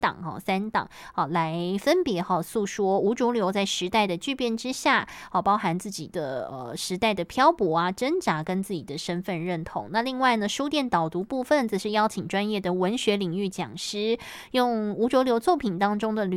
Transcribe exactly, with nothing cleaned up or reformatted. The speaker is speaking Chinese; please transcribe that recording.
档哈，三档好来分别哈诉说吴浊流在时代的巨变之下，好包含自己的呃时代的漂泊啊、挣扎跟自己的身份认同。那另外呢，书店导读部分则是邀请专业的文学领域讲师，用吴浊流作品当中的